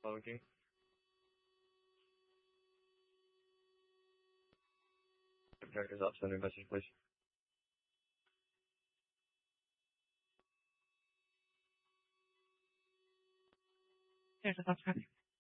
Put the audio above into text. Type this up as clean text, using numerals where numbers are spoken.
Looking. Objectives up, send a message, please. There's a bus traffic.